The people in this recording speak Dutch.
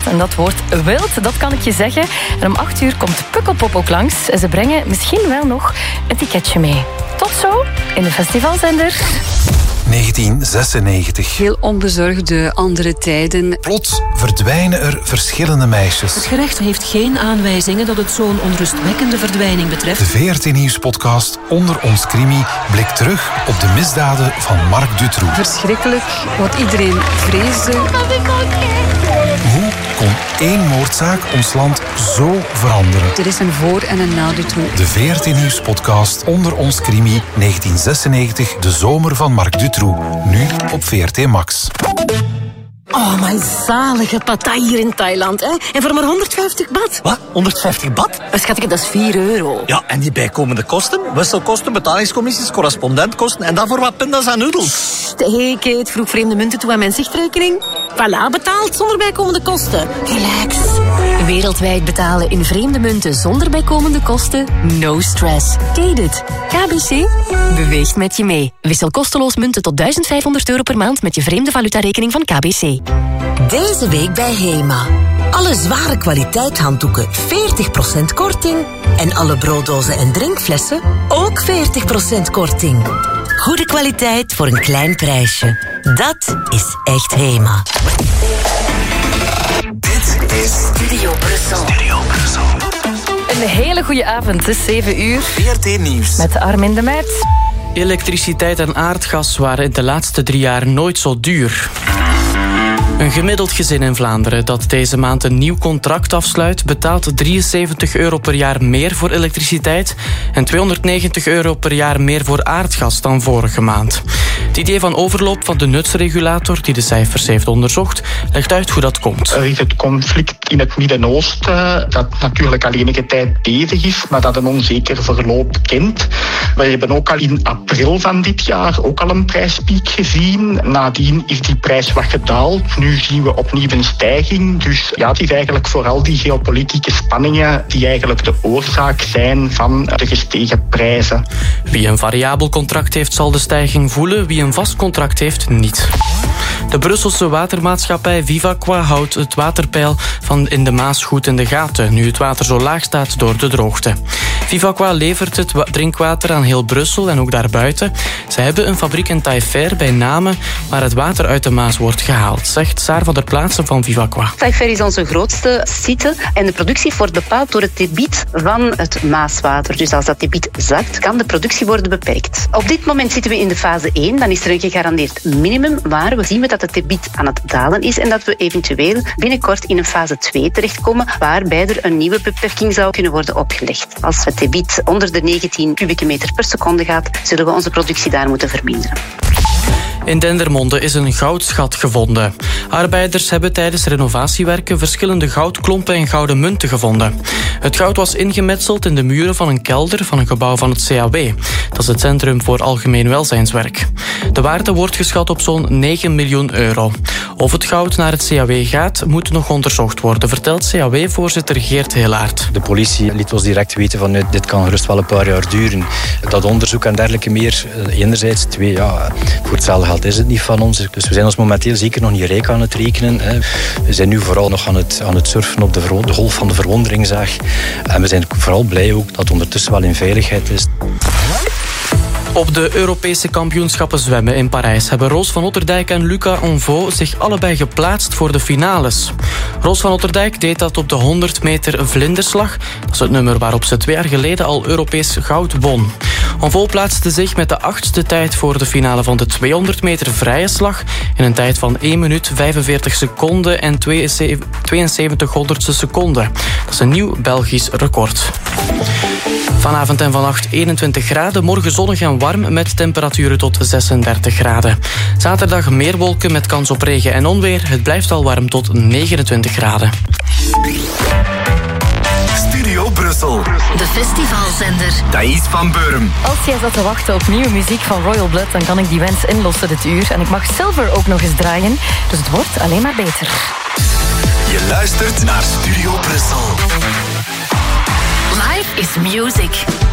En dat wordt wild, dat kan ik je zeggen. En om 8 uur komt Pukkelpop ook langs. En ze brengen misschien wel nog een ticketje mee. Tot zo in de festivalzender. 1996. Heel onbezorgde andere tijden. Plots verdwijnen er verschillende meisjes. Het gerecht heeft geen aanwijzingen dat het zo'n onrustwekkende verdwijning betreft. De VRT Nieuws-podcast Onder ons Crimi blikt terug op de misdaden van Marc Dutroux. Verschrikkelijk wat iedereen vreesde. Hoe kon één moordzaak ons land zo veranderen? Er is een voor- en een na Dutroux. De VRT Nieuws-podcast Onder ons Crimi 1996, de zomer van Marc Dutroux. Nu op VRT Max. Oh, mijn zalige partij hier in Thailand, hè? En voor maar 150 baht. Wat? 150 baht? Schatje, dat is €4. Ja, en die bijkomende kosten? Wisselkosten, betalingscommissies, correspondentkosten en daarvoor wat pindas en noedels. Hey, Kate vroeg vreemde munten toe aan mijn zichtrekening. Voilà, betaald zonder bijkomende kosten. Relax. Wereldwijd betalen in vreemde munten zonder bijkomende kosten? No stress. Kate it. KBC beweegt met je mee. Wissel kosteloos munten tot €1500 per maand met je vreemde valutarekening van KBC. Deze week bij HEMA. Alle zware kwaliteit handdoeken 40% korting. En alle brooddozen en drinkflessen ook 40% korting. Goede kwaliteit voor een klein prijsje. Dat is echt HEMA. Dit is Studio Brussel. Een hele goede avond, het is 7 uur. VRT Nieuws. Met Armin de Meid. Elektriciteit en aardgas waren in de laatste 3 jaar nooit zo duur. Een gemiddeld gezin in Vlaanderen dat deze maand een nieuw contract afsluit, betaalt €73 per jaar meer voor elektriciteit en €290 per jaar meer voor aardgas dan vorige maand. Het idee van overloop van de nutsregulator, die de cijfers heeft onderzocht, legt uit hoe dat komt. Er is het conflict in het Midden-Oosten, dat natuurlijk al enige tijd bezig is, maar dat een onzeker verloop kent. We hebben ook al in april van dit jaar ook al een prijspiek gezien. Nadien is die prijs wat gedaald. Nu zien we opnieuw een stijging. Dus ja, het is eigenlijk vooral die geopolitieke spanningen die eigenlijk de oorzaak zijn van de gestegen prijzen. Wie een variabel contract heeft, zal de stijging voelen. Wie een vast contract heeft, niet. De Brusselse watermaatschappij Vivaqua houdt het waterpeil van in de Maas goed in de gaten, nu het water zo laag staat door de droogte. Vivaqua levert het drinkwater aan heel Brussel en ook daarbuiten. Ze hebben een fabriek in Taillefer bij Namen waar het water uit de Maas wordt gehaald, zegt Saar van der Plaatsen van Vivaqua. Taillefer is onze grootste site en de productie wordt bepaald door het debiet van het Maaswater. Dus als dat debiet zakt, kan de productie worden beperkt. Op dit moment zitten we in de fase 1, dan is er een gegarandeerd minimum, maar we zien dat het debiet aan het dalen is en dat we eventueel binnenkort in een fase 2 terechtkomen, waarbij er een nieuwe beperking zou kunnen worden opgelegd. Als het debiet onder de 19 kubieke meter per seconde gaat, zullen we onze productie daar moeten verminderen. In Dendermonde is een goudschat gevonden. Arbeiders hebben tijdens renovatiewerken verschillende goudklompen en gouden munten gevonden. Het goud was ingemetseld in de muren van een kelder van een gebouw van het CAW. Dat is het Centrum voor Algemeen Welzijnswerk. De waarde wordt geschat op zo'n €9 miljoen. Of het goud naar het CAW gaat, moet nog onderzocht worden, vertelt CAW-voorzitter Geert Helaert. De politie liet ons direct weten van dit kan gerust wel een paar jaar duren. Dat onderzoek en dergelijke meer, enerzijds, twee, ja, voor hetzelfde geld is het niet van ons. Dus we zijn ons momenteel zeker nog niet rijk aan het rekenen. Hè. We zijn nu vooral nog aan het surfen op de golf van de verwondering, zeg. En we zijn vooral blij ook dat het ondertussen wel in veiligheid is. Op de Europese kampioenschappen zwemmen in Parijs hebben Roos van Otterdijk en Luca Onvaux zich allebei geplaatst voor de finales. Roos van Otterdijk deed dat op de 100 meter vlinderslag. Dat is het nummer waarop ze 2 jaar geleden al Europees goud won. Onvaux plaatste zich met de 8e tijd voor de finale van de 200 meter vrije slag in een tijd van 1 minuut 45 seconden en 72 honderdste seconden. Dat is een nieuw Belgisch record. Vanavond en vannacht 21 graden, morgen zonnig en warm met temperaturen tot 36 graden. Zaterdag meer wolken met kans op regen en onweer. Het blijft al warm tot 29 graden. Studio Brussel. De festivalzender. Thais van Beurum. Als jij zat te wachten op nieuwe muziek van Royal Blood, dan kan ik die wens inlossen dit uur. En ik mag Silver ook nog eens draaien, dus het wordt alleen maar beter. Je luistert naar Studio Brussel. Life is music.